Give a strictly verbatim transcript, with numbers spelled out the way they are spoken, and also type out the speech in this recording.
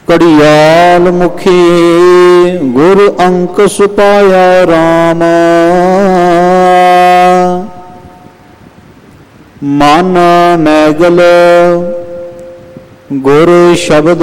ਘੜਿਆਲ ਮੁਖੀ ਗੁਰ ਅੰਕੁਸ ਪਾਇਆ ਰਾਮ। ਮਨ ਮੈਗਲ ਗੁਰ ਸ਼ਬਦ